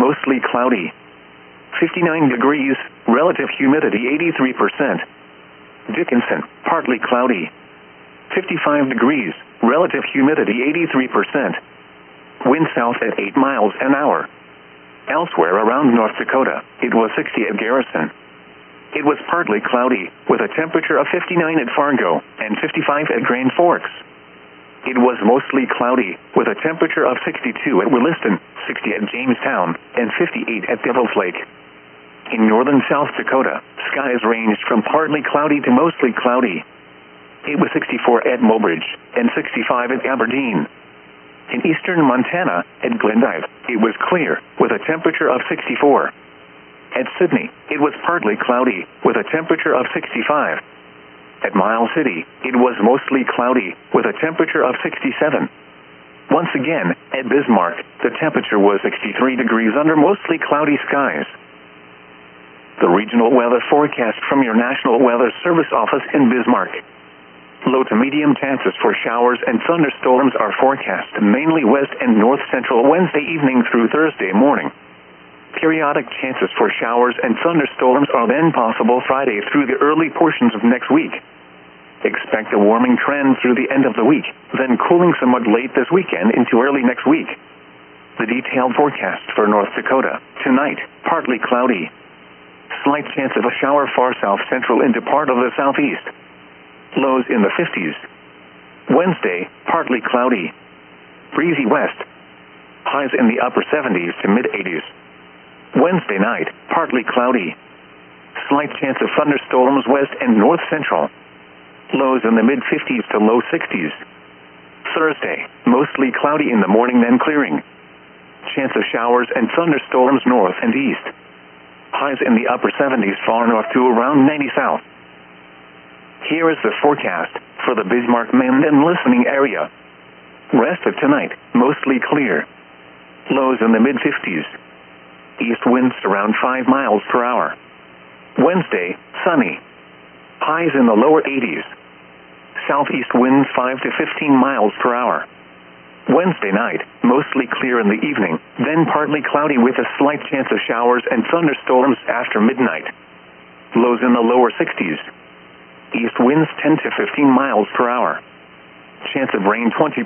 mostly cloudy. 59 degrees, relative humidity 83%. Dickinson, partly cloudy. 55 degrees, relative humidity 83%. Wind south at 8 miles an hour. Elsewhere around North Dakota, it was 60 at Garrison. It was partly cloudy, with a temperature of 59 at Fargo and 55 at Grand Forks. It was mostly cloudy, with a temperature of 62 at Williston, 60 at Jamestown, and 58 at Devil's Lake. In northern South Dakota, skies ranged from partly cloudy to mostly cloudy. It was 64 at Mobridge and 65 at Aberdeen. In eastern Montana, at Glendive, it was clear, with a temperature of 64. At Sydney, it was partly cloudy, with a temperature of 65. At Miles City, it was mostly cloudy, with a temperature of 67. Once again, at Bismarck, the temperature was 63 degrees under mostly cloudy skies. The regional weather forecast from your National Weather Service office in Bismarck. Low to medium chances for showers and thunderstorms are forecast mainly west and north central Wednesday evening through Thursday morning. Periodic chances for showers and thunderstorms are then possible Friday through the early portions of next week. Expect a warming trend through the end of the week, then cooling somewhat late this weekend into early next week. The detailed forecast for North Dakota. Tonight, partly cloudy. Slight chance of a shower far south central into part of the southeast. Lows in the 50s. Wednesday, partly cloudy. Breezy west. Highs in the upper 70s to mid-80s. Wednesday night, partly cloudy. Slight chance of thunderstorms west and north central. Lows in the mid-50s to low 60s. Thursday, mostly cloudy in the morning then clearing. Chance of showers and thunderstorms north and east. Highs in the upper 70s far north to around 90 south. Here is the forecast for the Bismarck-Minden listening area. Rest of tonight, mostly clear. Lows in the mid-50s. East winds around 5 miles per hour. Wednesday, sunny. Highs in the lower 80s. Southeast winds 5 to 15 miles per hour. Wednesday night, mostly clear in the evening, then partly cloudy with a slight chance of showers and thunderstorms after midnight. Lows in the lower 60s. East winds 10 to 15 miles per hour. Chance of rain 20%.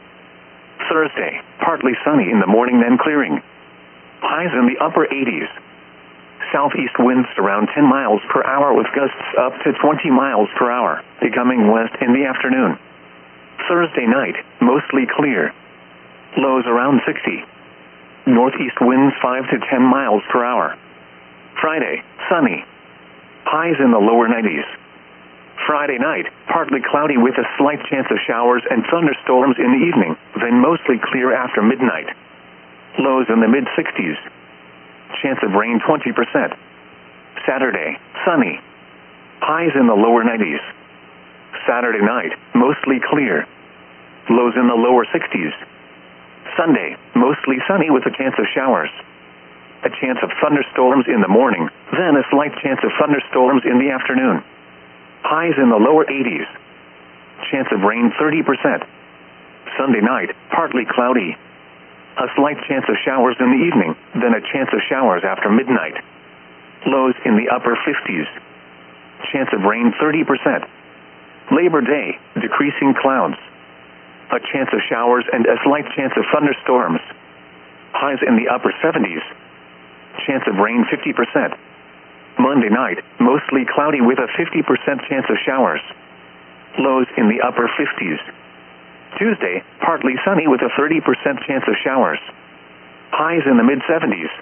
Thursday, partly sunny in the morning then clearing. Highs in the upper 80s. Southeast winds around 10 miles per hour with gusts up to 20 miles per hour, becoming west in the afternoon. Thursday night, mostly clear. Lows around 60. Northeast winds 5 to 10 miles per hour. Friday, sunny. Highs in the lower 90s. Friday night, partly cloudy with a slight chance of showers and thunderstorms in the evening, then mostly clear after midnight. Lows in the mid-60s. Chance of rain 20%. Saturday, sunny. Highs in the lower 90s. Saturday night, mostly clear. Lows in the lower 60s. Sunday, mostly sunny with a chance of showers. A chance of thunderstorms in the morning, then a slight chance of thunderstorms in the afternoon. Highs in the lower 80s. Chance of rain 30%. Sunday night, partly cloudy. A slight chance of showers in the evening, then a chance of showers after midnight. Lows in the upper 50s. Chance of rain 30%. Labor Day, decreasing clouds. A chance of showers and a slight chance of thunderstorms. Highs in the upper 70s. Chance of rain 50%. Monday night, mostly cloudy with a 50% chance of showers. Lows in the upper 50s. Tuesday, partly sunny with a 30% chance of showers. Highs in the mid-70s.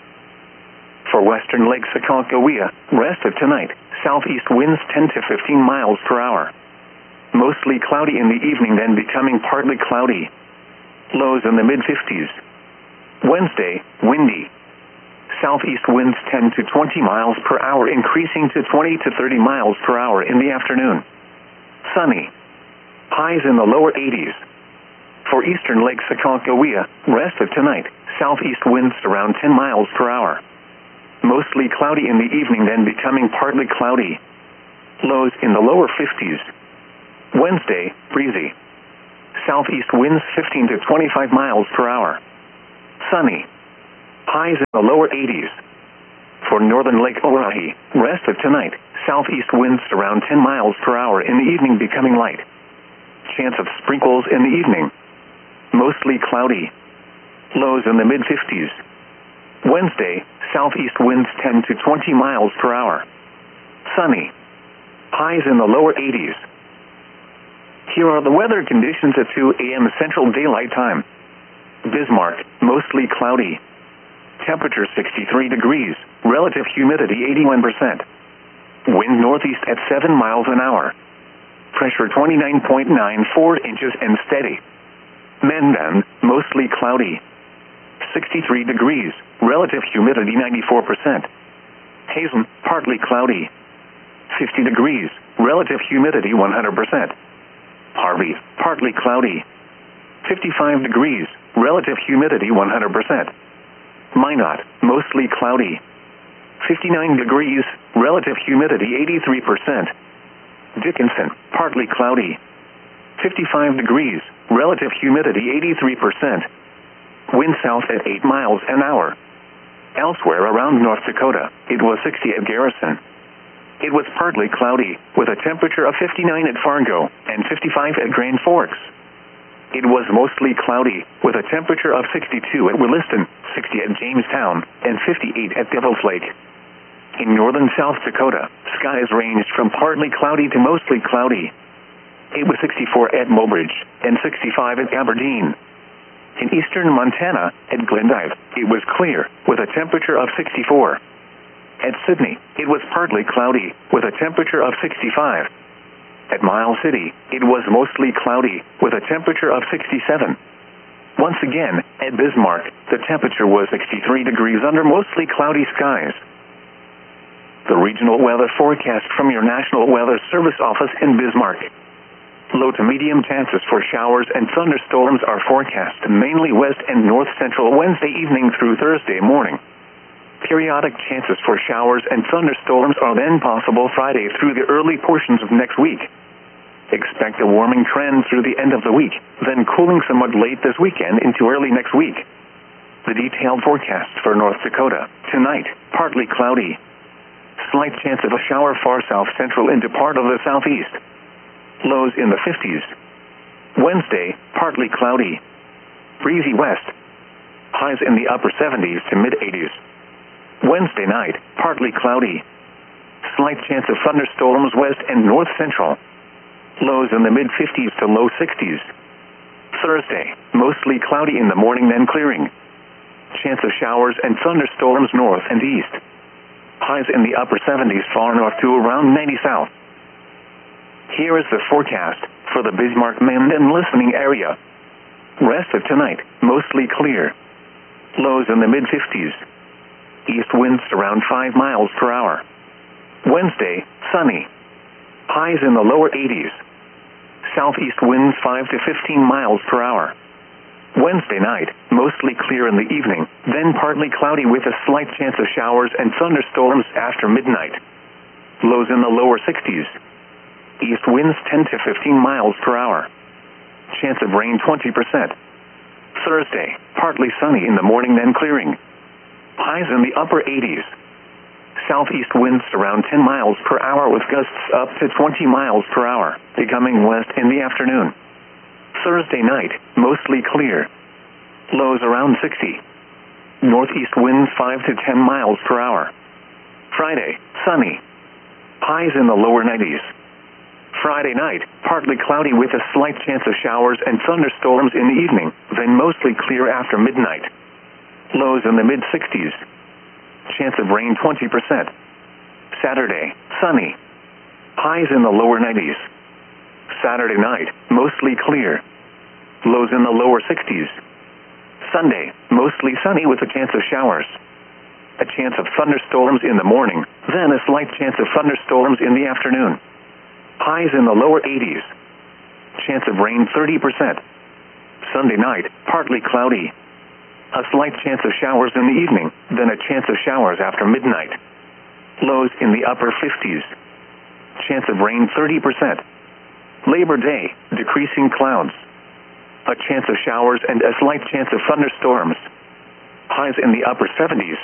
For western Lake Aconcagua, rest of tonight, southeast winds 10 to 15 miles per hour. Mostly cloudy in the evening, then becoming partly cloudy. Lows in the mid-50s. Wednesday, windy. Southeast winds 10 to 20 miles per hour, increasing to 20 to 30 miles per hour in the afternoon. Sunny. Highs in the lower 80s. For eastern Lake Aconcagua, rest of tonight, southeast winds around 10 miles per hour. Mostly cloudy in the evening, then becoming partly cloudy. Lows in the lower 50s. Wednesday, breezy. Southeast winds 15 to 25 miles per hour. Sunny. Highs in the lower 80s. For northern Lake Oahe, rest of tonight, southeast winds around 10 miles per hour, in the evening becoming light. Chance of sprinkles in the evening. Mostly cloudy. Lows in the mid-50s. Wednesday, southeast winds 10 to 20 miles per hour. Sunny. Highs in the lower 80s. Here are the weather conditions at 2 a.m. Central Daylight Time. Bismarck, mostly cloudy. Temperature 63 degrees, relative humidity 81%. Wind northeast at 7 miles an hour. Pressure 29.94 inches and steady. Mendon, mostly cloudy. 63 degrees, relative humidity 94%. Hazen, partly cloudy. 50 degrees, relative humidity 100%. Harvey, partly cloudy. 55 degrees, relative humidity 100%. Minot, mostly cloudy. 59 degrees, relative humidity 83%. Dickinson, partly cloudy. 55 degrees, relative humidity 83%. Wind south at 8 miles an hour. Elsewhere around North Dakota, it was 60 at Garrison. It was partly cloudy, with a temperature of 59 at Fargo and 55 at Grand Forks. It was mostly cloudy, with a temperature of 62 at Williston, 60 at Jamestown, and 58 at Devil's Lake. In northern South Dakota, skies ranged from partly cloudy to mostly cloudy. It was 64 at Mobridge and 65 at Aberdeen. In eastern Montana, at Glendive, it was clear, with a temperature of 64. At Sydney, it was partly cloudy, with a temperature of 65. At Miles City, it was mostly cloudy, with a temperature of 67. Once again, at Bismarck, the temperature was 63 degrees under mostly cloudy skies. The regional weather forecast from your National Weather Service office in Bismarck. Low to medium chances for showers and thunderstorms are forecast mainly west and north central Wednesday evening through Thursday morning. Periodic chances for showers and thunderstorms are then possible Friday through the early portions of next week. Expect a warming trend through the end of the week, then cooling somewhat late this weekend into early next week. The detailed forecast for North Dakota. Tonight, partly cloudy. Slight chance of a shower far south central into part of the southeast. Lows in the 50s. Wednesday, partly cloudy. Breezy west. Highs in the upper 70s to mid-80s. Wednesday night, partly cloudy. Slight chance of thunderstorms west and north central. Lows in the mid-50s to low 60s. Thursday, mostly cloudy in the morning then clearing. Chance of showers and thunderstorms north and east. Highs in the upper 70s far north to around 90 south. Here is the forecast for the Bismarck-Mendon listening area. Rest of tonight, mostly clear. Lows in the mid-50s. East winds around 5 miles per hour. Wednesday, sunny. Highs in the lower 80s. Southeast winds 5 to 15 miles per hour. Wednesday night, mostly clear in the evening, then partly cloudy with a slight chance of showers and thunderstorms after midnight. Lows in the lower 60s. East winds 10 to 15 miles per hour. Chance of rain 20%. Thursday, partly sunny in the morning then clearing. Highs in the upper 80s. Southeast winds around 10 miles per hour with gusts up to 20 miles per hour, becoming west in the afternoon. Thursday night, mostly clear. Lows around 60. Northeast winds 5 to 10 miles per hour. Friday, sunny. Highs in the lower 90s. Friday night, partly cloudy with a slight chance of showers and thunderstorms in the evening, then mostly clear after midnight. Lows in the mid-60s. Chance of rain 20%. Saturday, sunny. Highs in the lower 90s. Saturday night, mostly clear. Lows in the lower 60s. Sunday, mostly sunny with a chance of showers. A chance of thunderstorms in the morning, then a slight chance of thunderstorms in the afternoon. Highs in the lower 80s. Chance of rain 30%. Sunday night, partly cloudy. A slight chance of showers in the evening, then a chance of showers after midnight. Lows in the upper 50s. Chance of rain 30%. Labor Day, decreasing clouds. A chance of showers and a slight chance of thunderstorms. Highs in the upper 70s.